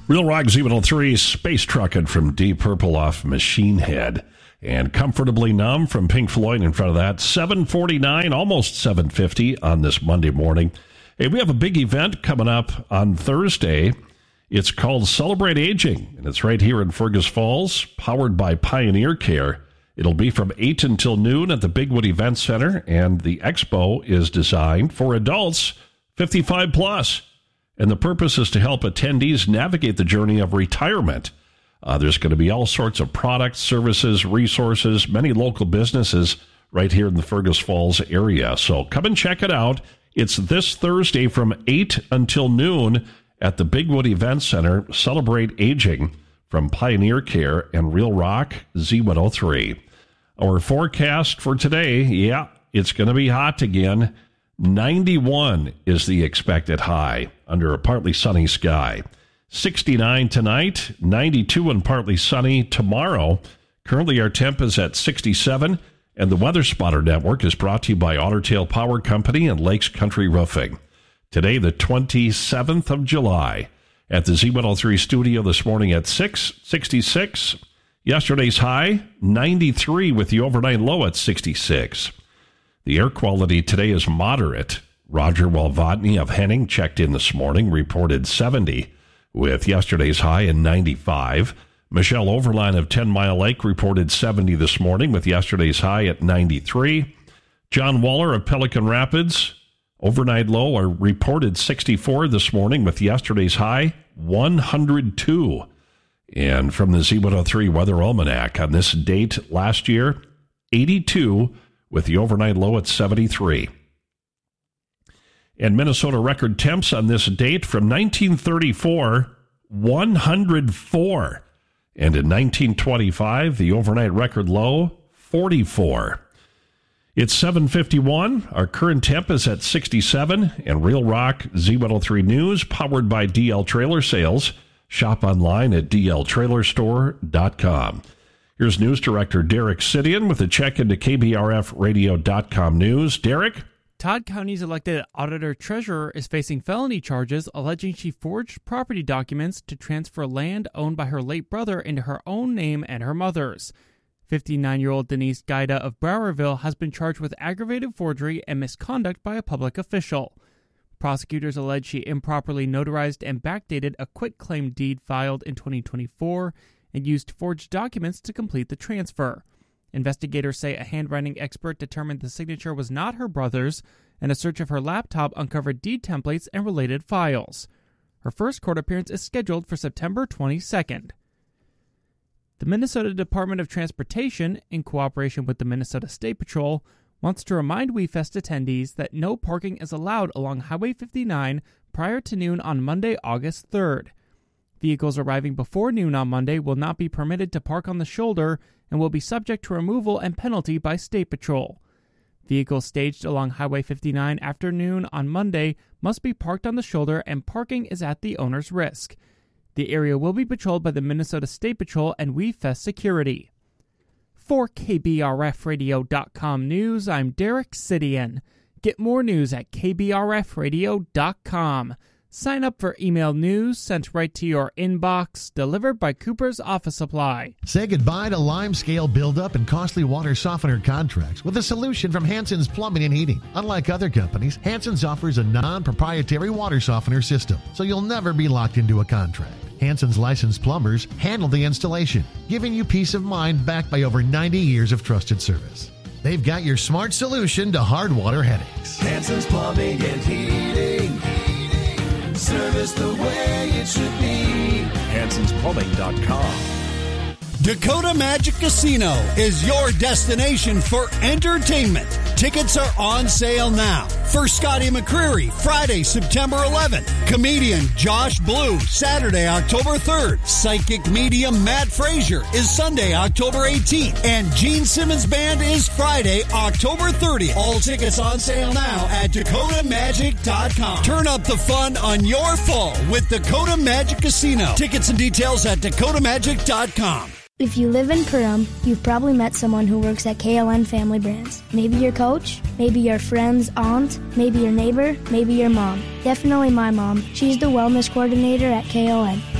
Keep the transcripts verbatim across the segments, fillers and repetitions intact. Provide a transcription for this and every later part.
Real Rock Z one oh three, Space Truckin' from Deep Purple off Machine Head. And Comfortably Numb from Pink Floyd in front of that. seven forty-nine, almost seven fifty on this Monday morning. Hey, we have a big event coming up on Thursday. It's called Celebrate Aging, and it's right here in Fergus Falls, powered by Pioneer Care. It'll be from eight until noon at the Bigwood Event Center, and the expo is designed for adults fifty-five plus. And the purpose is to help attendees navigate the journey of retirement. Uh, there's going to be all sorts of products, services, resources, many local businesses right here in the Fergus Falls area. So come and check it out. It's this Thursday from eight until noon at the Bigwood Event Center. Celebrate Aging from Pioneer Care and Real Rock Z one oh three. Our forecast for today, yeah, it's going to be hot again. ninety-one is the expected high under a partly sunny sky. sixty-nine tonight, ninety-two and partly sunny tomorrow. Currently our temp is at sixty-seven, and the Weather Spotter Network is brought to you by Otter Tail Power Company and Lakes Country Roofing. Today, the twenty-seventh of July, at the Z one oh three studio this morning at six, sixty-six. Yesterday's high, ninety-three, with the overnight low at sixty-six. The air quality today is moderate. Roger Walvatny of Henning checked in this morning, reported seventy, with yesterday's high in ninety-five. Michelle Overline of Ten Mile Lake reported seventy this morning, with yesterday's high at ninety-three. John Waller of Pelican Rapids, overnight low, are reported sixty-four this morning, with yesterday's high one hundred two. And from the Z one oh three Weather Almanac, on this date last year, eighty-two, with the overnight low at seventy-three. And Minnesota record temps on this date from nineteen thirty-four, one hundred four. And in nineteen twenty-five, the overnight record low, forty-four. It's seven fifty-one. Our current temp is at sixty-seven. And Real Rock Z one oh three News, powered by D L Trailer Sales. Shop online at d l trailer store dot com. Here's News Director Derek Sidian with a check into k b r f radio dot com news. Derek? Todd County's elected auditor-treasurer is facing felony charges alleging she forged property documents to transfer land owned by her late brother into her own name and her mother's. fifty-nine-year-old Denise Gaida of Browerville has been charged with aggravated forgery and misconduct by a public official. Prosecutors allege she improperly notarized and backdated a quitclaim deed filed in twenty twenty-four and used forged documents to complete the transfer. Investigators say a handwriting expert determined the signature was not her brother's, and a search of her laptop uncovered deed templates and related files. Her first court appearance is scheduled for September twenty-second. The Minnesota Department of Transportation, in cooperation with the Minnesota State Patrol, wants to remind WeFest attendees that no parking is allowed along Highway fifty-nine prior to noon on Monday, August third. Vehicles arriving before noon on Monday will not be permitted to park on the shoulder and will be subject to removal and penalty by State Patrol. Vehicles staged along Highway fifty-nine after noon on Monday must be parked on the shoulder, and parking is at the owner's risk. The area will be patrolled by the Minnesota State Patrol and WeFest Security. For k b r f radio dot com news, I'm Derek Sidian. Get more news at k b r f radio dot com. Sign up for email news sent right to your inbox, delivered by Cooper's Office Supply. Say goodbye to limescale buildup and costly water softener contracts with a solution from Hanson's Plumbing and Heating. Unlike other companies, Hanson's offers a non-proprietary water softener system, so you'll never be locked into a contract. Hanson's licensed plumbers handle the installation, giving you peace of mind backed by over ninety years of trusted service. They've got your smart solution to hard water headaches. Hanson's Plumbing and Heating. Service the way it should be. Hansons Plumbing dot com. Dakota Magic Casino is your destination for entertainment. Tickets are on sale now. For Scotty McCreery, Friday, September eleventh. Comedian Josh Blue, Saturday, October third. Psychic medium Matt Frazier is Sunday, October eighteenth. And Gene Simmons Band is Friday, October thirtieth. All tickets on sale now at Dakota Magic dot com. Turn up the fun on your fall with Dakota Magic Casino. Tickets and details at Dakota Magic dot com. If you live in Perham, you've probably met someone who works at K L N Family Brands. Maybe your coach, maybe your friend's aunt, maybe your neighbor, maybe your mom. Definitely my mom. She's the wellness coordinator at K L N.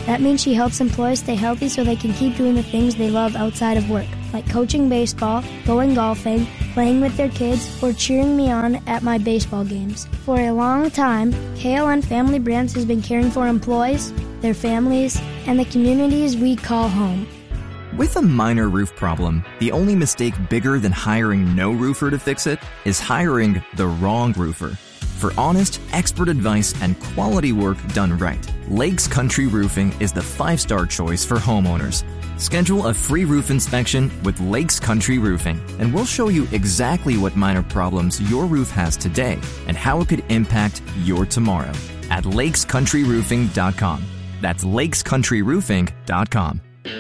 That means she helps employees stay healthy so they can keep doing the things they love outside of work, like coaching baseball, going golfing, playing with their kids, or cheering me on at my baseball games. For a long time, K L N Family Brands has been caring for employees, their families, and the communities we call home. With a minor roof problem, the only mistake bigger than hiring no roofer to fix it is hiring the wrong roofer. For honest, expert advice and quality work done right, Lakes Country Roofing is the five-star choice for homeowners. Schedule a free roof inspection with Lakes Country Roofing, and we'll show you exactly what minor problems your roof has today and how it could impact your tomorrow at lakes country roofing dot com. That's lakes country roofing dot com.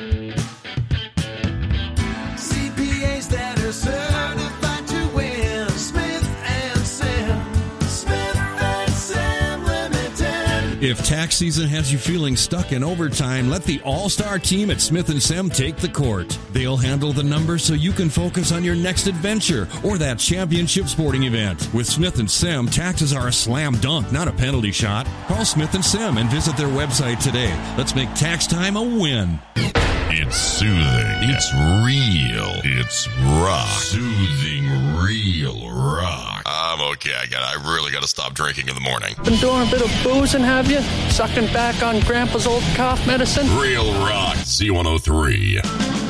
C P As that are certified to win. Smith and Sam. Smith and Sam Limited. If tax season has you feeling stuck in overtime, let the all-star team at Smith and Sam take the court. They'll handle the numbers so you can focus on your next adventure or that championship sporting event. With Smith and Sam, taxes are a slam dunk, not a penalty shot. Call Smith and Sam and visit their website today. Let's make tax time a win. It's soothing. It's real. It's rock. Soothing, real rock. I'm okay. I got. I really got to stop drinking in the morning. Been doing a bit of boozing, have you? Sucking back on Grandpa's old cough medicine? Real rock. C one oh three.